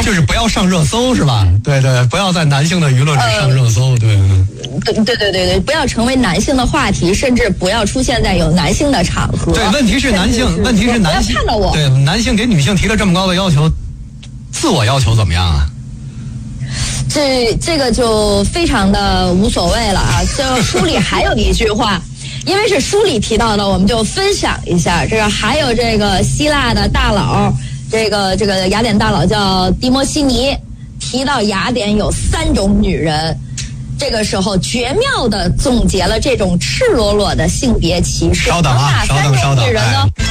就是不要上热搜是吧？对对，不要在男性的舆论上热搜， 对，不要成为男性的话题，甚至不要出现在有男性的场合。 对，问题是男性不要看到我。 对，男性给女性提了这么高的要求，自我要求怎么样啊？ 这个就非常的无所谓了啊！就书里还有一句话，因为是书里提到的，我们就分享一下。这个还有这个希腊的大佬，这个雅典大佬叫迪摩西尼，提到雅典有3种女人，这个时候绝妙的总结了这种赤裸裸的性别歧视。 稍等啊，稍等。 女人呢？